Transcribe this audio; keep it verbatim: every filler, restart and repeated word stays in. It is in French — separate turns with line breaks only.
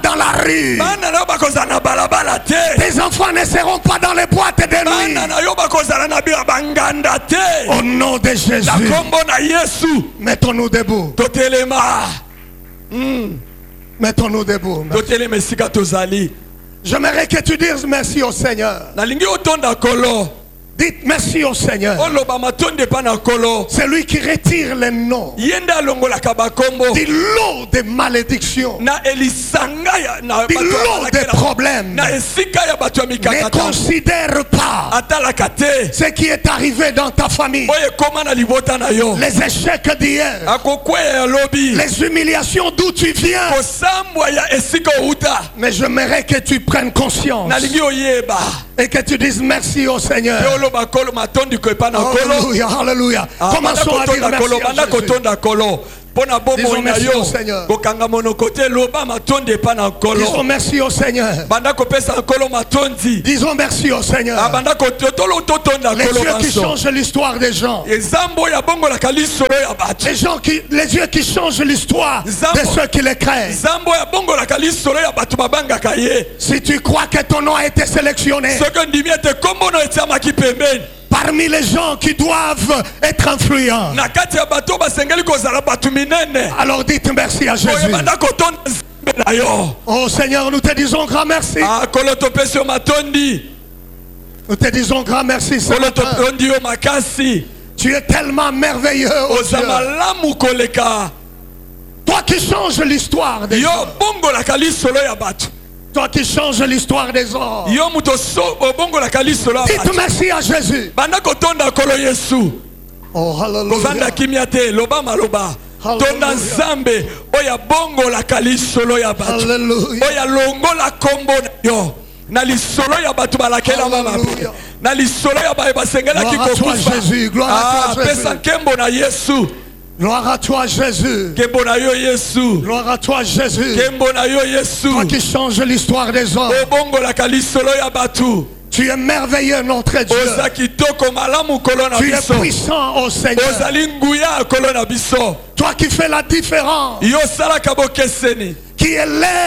dans la rue. Tes enfants ne seront pas dans les boîtes de nuit. Au nom de Jésus. Mettons-nous debout. Mm. Mettons-nous debout. J'aimerais que tu dises merci au Seigneur. Dites merci au Seigneur. C'est lui qui retire les noms de l'eau de malédiction, de l'eau de problèmes. Ne considère pas ce qui est arrivé dans ta famille, les échecs d'hier, les humiliations d'où tu viens. Mais j'aimerais que tu prennes conscience et que tu dises merci au Seigneur. Alléluia, alléluia. Commençons à dire merci à Jésus. Disons merci au Seigneur. Disons merci au Seigneur. Disons merci au Seigneur. Les dieux qui changent l'histoire des gens. Les, gens qui, les dieux qui changent l'histoire de ceux qui les craignent. Si tu crois que ton nom a été sélectionné parmi les gens qui doivent être influents, alors dites merci à Jésus. Oh Seigneur, nous te disons grand merci. Nous te disons grand merci, Seigneur. Tu es tellement merveilleux, oh Dieu. Toi qui changes l'histoire des gens. Toi qui changes l'histoire des hommes. Dites merci à Jésus. Oh, hallelujah.
Tonda Nzambe oya bongo la kalisolo ya batu. Oya longo la kombo yo. Na lisolo ya batu balakela mama. Na lisolo ya ba basengela kikokufa.
Jésus, gloire à toi Jésus.
Pesa kembo na Yesu.
Gloire à toi Jésus.
Kembo na yo Yesu.
Gloire à toi Jésus.
Kembo na yo Yesu.
Toi qui changes l'histoire des hommes.
O bongo la kalisolo ya batu.
Tu es merveilleux, notre Dieu. Tu es puissant, ô Seigneur. Toi qui fais la différence. Qui est l'air